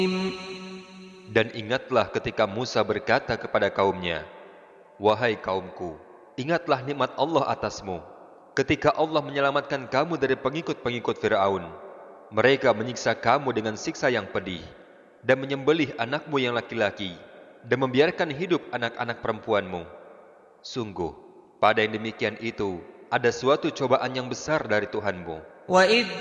Dan ingatlah ketika Musa berkata kepada kaumnya, "Wahai kaumku, ingatlah nikmat Allah atasmu, ketika Allah menyelamatkan kamu dari pengikut-pengikut Fir'aun. Mereka menyiksa kamu dengan siksa yang pedih, dan menyembelih anakmu yang laki-laki, dan membiarkan hidup anak-anak perempuanmu. Sungguh, pada yang demikian itu, ada suatu cobaan yang besar dari Tuhanmu." وإذ